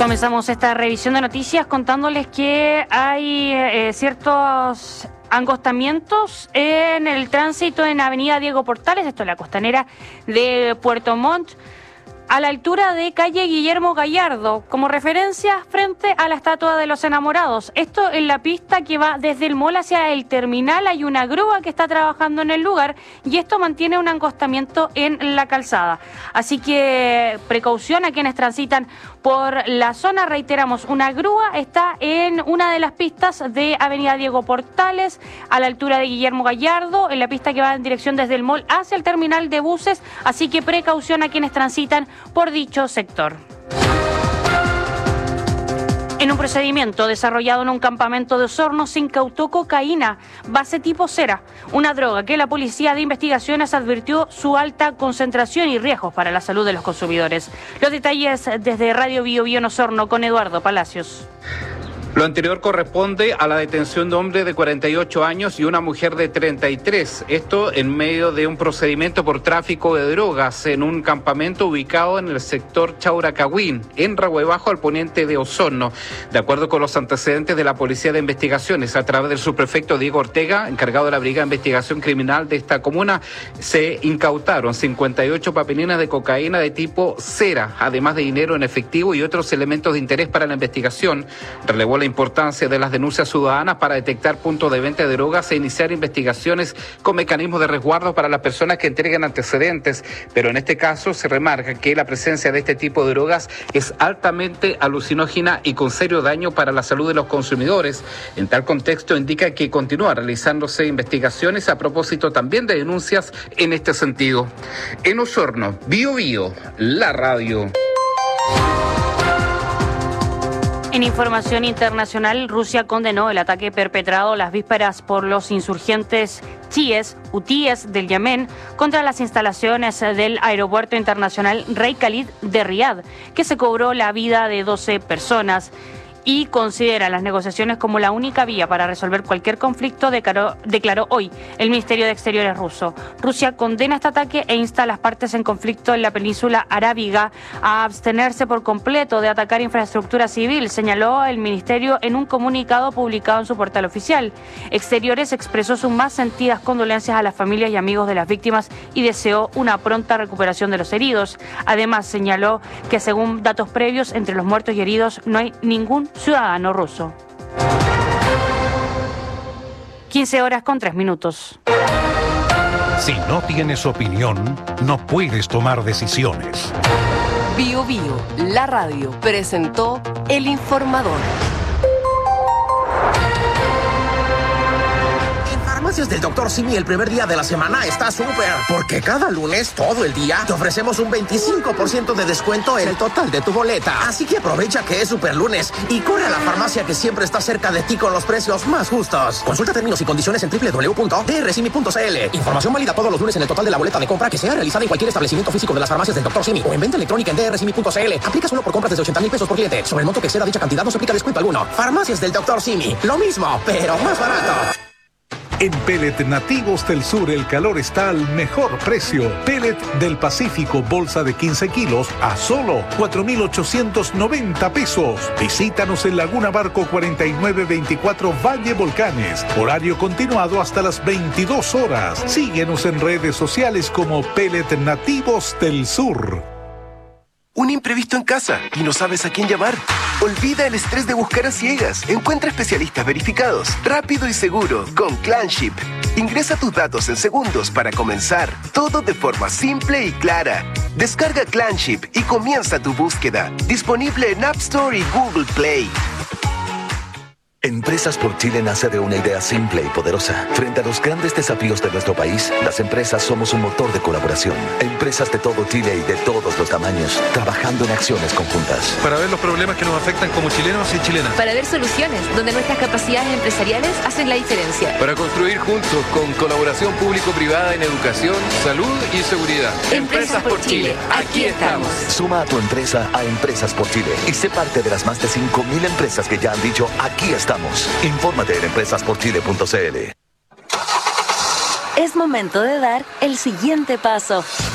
Comenzamos esta revisión de noticias contándoles que hay ciertos angostamientos en el tránsito en Avenida Diego Portales, esto es la costanera de Puerto Montt, a la altura de calle Guillermo Gallardo, como referencia frente a la Estatua de los Enamorados. Esto en la pista que va desde el mall hacia el terminal, hay una grúa que está trabajando en el lugar y esto mantiene un angostamiento en la calzada. Así que precaución a quienes transitan por la zona. Reiteramos, una grúa está en una de las pistas de Avenida Diego Portales, a la altura de Guillermo Gallardo, en la pista que va en dirección desde el mall hacia el terminal de buses, así que precaución a quienes transitan por dicho sector. En un procedimiento desarrollado en un campamento de Osorno se incautó cocaína, base tipo cera, una droga que la Policía de Investigaciones advirtió su alta concentración y riesgos para la salud de los consumidores. Los detalles desde Radio Bio Bio en Osorno con Eduardo Palacios. Lo anterior corresponde a la detención de un hombre de 48 años y una mujer de 33. Esto en medio de un procedimiento por tráfico de drogas en un campamento ubicado en el sector Chauracahuín, en Rahuebajo, al poniente de Osorno. De acuerdo con los antecedentes de la Policía de Investigaciones, a través del subprefecto Diego Ortega, encargado de la Brigada de Investigación Criminal de esta comuna, se incautaron 58 papelinas de cocaína de tipo cera, además de dinero en efectivo y otros elementos de interés para la investigación. Relevó la importancia de las denuncias ciudadanas para detectar puntos de venta de drogas e iniciar investigaciones con mecanismos de resguardo para las personas que entreguen antecedentes, pero en este caso se remarca que la presencia de este tipo de drogas es altamente alucinógena y con serio daño para la salud de los consumidores. En tal contexto indica que continúa realizándose investigaciones a propósito también de denuncias en este sentido. En Osorno, Bio Bio, la radio. En información internacional, Rusia condenó el ataque perpetrado las vísperas por los insurgentes hutíes del Yemen contra las instalaciones del Aeropuerto Internacional Rey Khalid de Riad, que se cobró la vida de 12 personas. Y considera las negociaciones como la única vía para resolver cualquier conflicto, declaró hoy el Ministerio de Exteriores ruso. Rusia condena este ataque e insta a las partes en conflicto en la península arábiga a abstenerse por completo de atacar infraestructura civil, señaló el ministerio en un comunicado publicado en su portal oficial. Exteriores expresó sus más sentidas condolencias a las familias y amigos de las víctimas y deseó una pronta recuperación de los heridos. Además, señaló que según datos previos, entre los muertos y heridos no hay ningún ciudadano ruso. 15:03. Si no tienes opinión, no puedes tomar decisiones. Bio Bio, la radio, presentó El Informador. Farmacias del Dr. Simi el primer día de la semana está súper, porque cada lunes, todo el día, te ofrecemos un 25% de descuento en el total de tu boleta. Así que aprovecha que es super lunes y corre a la farmacia que siempre está cerca de ti con los precios más justos. Consulta términos y condiciones en www.drsimi.cl. Información válida todos los lunes en el total de la boleta de compra que sea realizada en cualquier establecimiento físico de las farmacias del Dr. Simi o en venta electrónica en drsimi.cl. Aplica solo por compras desde 80,000 pesos por cliente. Sobre el monto que exceda dicha cantidad no se aplica descuento alguno. Farmacias del Dr. Simi. Lo mismo, pero más barato. En Pellet Nativos del Sur el calor está al mejor precio. Pellet del Pacífico, bolsa de 15 kilos a solo 4,890 pesos. Visítanos en Laguna Barco 4924 Valle Volcanes. Horario continuado hasta las 22 horas. Síguenos en redes sociales como Pellet Nativos del Sur. Un imprevisto en casa y no sabes a quién llamar. Olvida el estrés de buscar a ciegas. Encuentra especialistas verificados, rápido y seguro, con Clanship. Ingresa tus datos en segundos para comenzar. Todo de forma simple y clara. Descarga Clanship y comienza tu búsqueda. Disponible en App Store y Google Play. Empresas por Chile nace de una idea simple y poderosa. Frente a los grandes desafíos de nuestro país, las empresas somos un motor de colaboración. Empresas de todo Chile y de todos los tamaños, trabajando en acciones conjuntas. Para ver los problemas que nos afectan como chilenos y chilenas. Para ver soluciones donde nuestras capacidades empresariales hacen la diferencia. Para construir juntos con colaboración público-privada en educación, salud y seguridad. Empresas por Chile, aquí estamos. Suma a tu empresa a Empresas por Chile y sé parte de las más de 5,000 empresas que ya han dicho aquí estamos. Infórmate en empresasporchile.cl. Es momento de dar el siguiente paso.